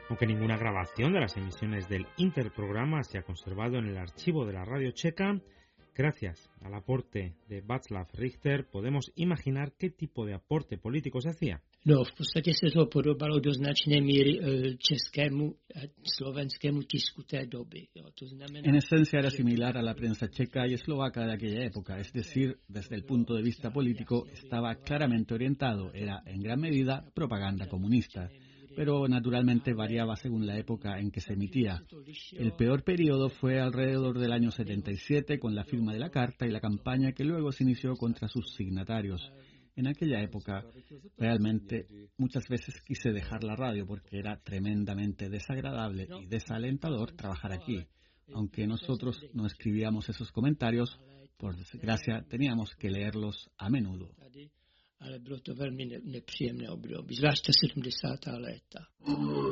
Aunque ninguna grabación de las emisiones del interprograma se ha conservado en el archivo de la radio checa, gracias al aporte de Václav Richter podemos imaginar qué tipo de aporte político se hacía. No, v podstatě se to podobalo do značné míry českému a slovenskému tisku té doby. En esencia era similar a la prensa checa y eslovaca de aquella época, es decir, desde el punto de vista político estaba claramente orientado, era en gran medida propaganda comunista, pero naturalmente variaba según la época en que se emitía. El peor periodo fue alrededor del año 77 con la firma de la carta y la campaña que luego se inició contra sus signatarios. En aquella época, realmente, muchas veces quise dejar la radio porque era tremendamente desagradable y desalentador trabajar aquí. Aunque nosotros no escribíamos esos comentarios, por desgracia teníamos que leerlos a menudo. Ale bylo to velmi nepříjemné období, zvláště 70. léta.